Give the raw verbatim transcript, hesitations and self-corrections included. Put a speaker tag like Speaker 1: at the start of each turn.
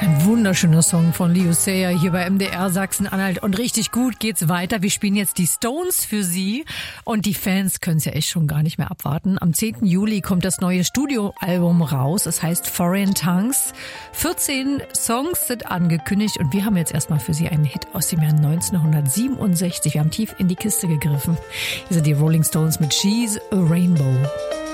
Speaker 1: Ein wunderschöner Song von Leo Sayer hier bei M D R Sachsen-Anhalt. Und richtig gut geht's weiter. Wir spielen jetzt die Stones für Sie. Und die Fans können es ja echt schon gar nicht mehr abwarten. Am zehnten Juli kommt das neue Studioalbum raus. Es heißt Foreign Tongues. vierzehn Songs sind angekündigt. Und wir haben jetzt erstmal für Sie einen Hit aus dem Jahr neunzehnhundertsiebenundsechzig. Wir haben tief in die Kiste gegriffen. Hier sind die Rolling Stones mit She's a Rainbow.